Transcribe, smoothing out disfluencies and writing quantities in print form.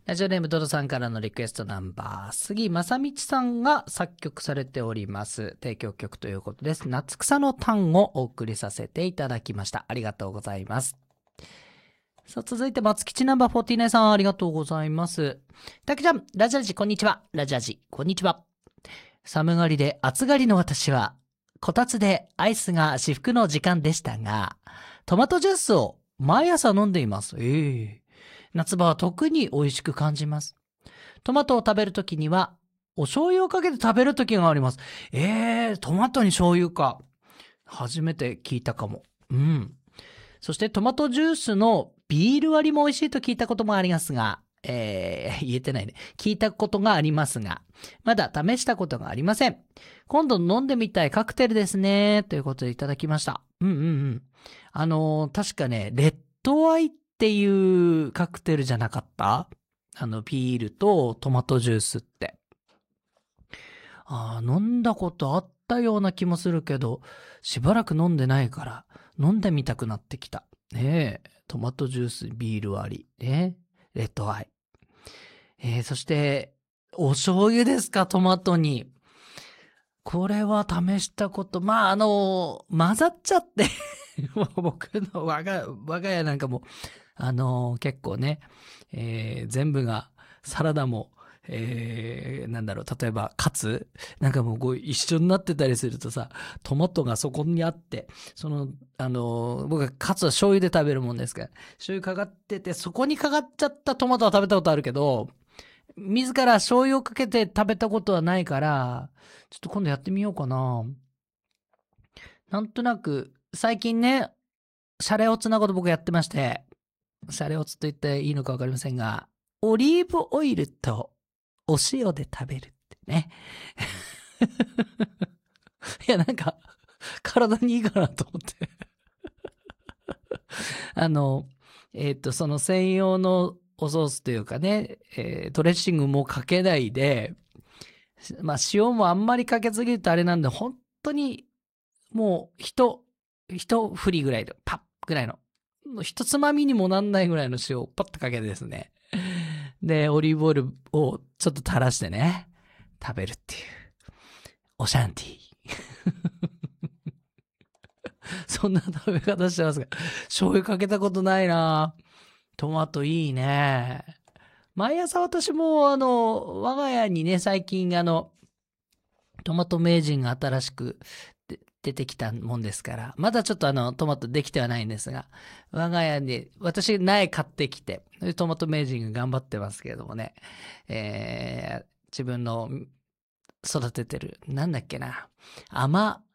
ラジオネームドドさんからのリクエストナンバー、杉正道さんが作曲されております。提供曲ということです。夏草の単をお送りさせていただきました。ありがとうございます。さあ、続いて松吉ナンバー49さん、ありがとうございます。たけちゃん、ラジャジ、こんにちは。ラジャジ、こんにちは。寒がりで暑がりの私は、こたつでアイスが至福の時間でしたが、トマトジュースを毎朝飲んでいます。夏場は特に美味しく感じます。トマトを食べるときには、お醤油をかけて食べるときがあります。トマトに醤油か。初めて聞いたかも。そしてトマトジュースのビール割りも美味しいと聞いたこともありますが、言えてないね。聞いたことがありますが、まだ試したことがありません。今度飲んでみたいカクテルですね。ということでいただきました。確かね、レッドアイっていうカクテルじゃなかった？ビールとトマトジュースって。飲んだことあったような気もするけど、しばらく飲んでないから、飲んでみたくなってきた。ねえ、トマトジュース、ビール割り、ね、レッドアイ。そして、お醤油ですか、トマトに。これは試したこと、混ざっちゃってもう僕の我が家なんかも、結構ね、全部がサラダも、例えばカツなんかもうこう一緒になってたりするとさ、トマトがそこにあって、僕はカツは醤油で食べるもんですから、醤油かかってて、そこにかかっちゃったトマトは食べたことあるけど、自ら醤油をかけて食べたことはないから、ちょっと今度やってみようかな。なんとなく、最近ね、シャレオツなこと僕やってまして、シャレオツと言っていいのかわかりませんが、オリーブオイルとお塩で食べるってね。いや、なんか、体にいいかなと思ってその専用のおソースというかね、ドレッシングもかけないで、塩もあんまりかけすぎるとあれなんで、本当にもう一振りぐらいで、パッぐらいの、一つまみにもなんないぐらいの塩をパッとかけてですね。で、オリーブオイルをちょっと垂らしてね、食べるっていう。オシャンティー。そんな食べ方してますが、醤油かけたことないな。トマトいいね。毎朝私も我が家にね、最近トマト名人が新しく出てきたもんですから、まだちょっとトマトできてはないんですが、我が家に私苗買ってきて、トマト名人が頑張ってますけれどもね、自分の育ててる、なんだっけな、